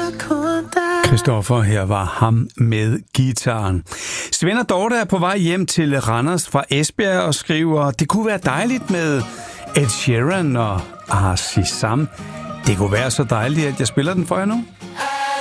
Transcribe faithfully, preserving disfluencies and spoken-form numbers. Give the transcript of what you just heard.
Christoffer, her var ham med gitaren. Svend og Dorte er på vej hjem til Randers fra Esbjerg og skriver, det kunne være dejligt med Ed Sheeran og Arsy Sam. Det kunne være så dejligt, at jeg spiller den for jer nu.